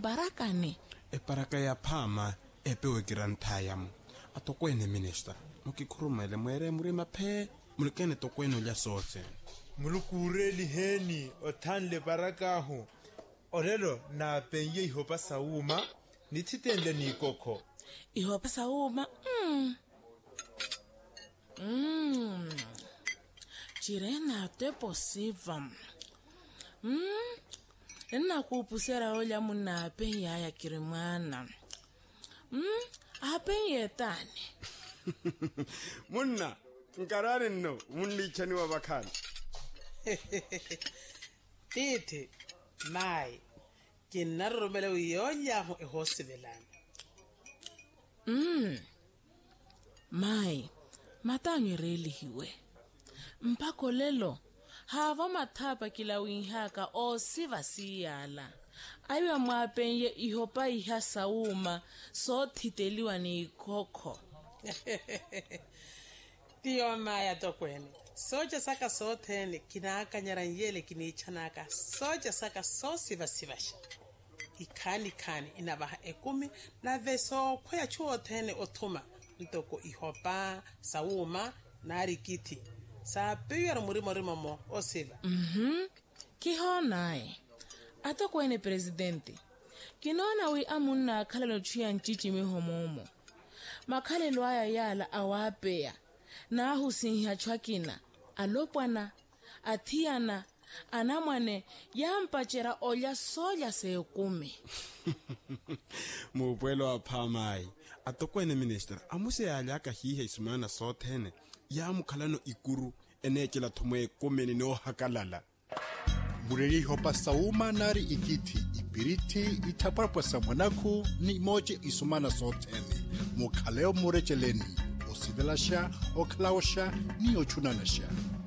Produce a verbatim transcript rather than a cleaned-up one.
barakane e paraka ya phama epewe kirantayam atokwene minister mukikhurumele mwere muri maphe mulukene tokwene lya sotse mulukureli heni othanle barakaho orelo na penye ihopa sauma nithitenle nikokho ihopa sauma mm mm Chirena te posiva mm ena kupusera olya muna penya ya kirimwana mm apenye tani munna nkarare no munni chani wa bakhani tete mai kinarromele uyonya ho ehosibelana mm mai matanyo reli hiwe mpako lelo hava mathapa kila winhaka o siva siyala aywa mwapenye ihopa iha sauma so thiteliwa ni ikokho Tio maya tokwene soja saka sothene kinaka nyaranyele kinichanaka soja saka so siva sivasha ikani kani inabaha ekumi na veso khoya chuothene othuma ntoko ihopa sauma nari kiti sa peyara murimo rimo o siva mhm kihonai atokwene presidente kinona wi amunna khalelo chiya nchichi mihomomo makhalelo aya yala awapeya na husinha chwakina alopwana athiana anamwane yampachera olya soya sekumi mupwelo wa phamai atokwene minister amuse alaka hihe isumana sothene ya mukhalano ikuru enekela thumwe komeni no hakalala mureli hopa sauma nari ikiti ibiriti itaparpa samanaku ni moje isumana sothene mukhaleo murecheleni osivelasha oklawsha ni ochunanasha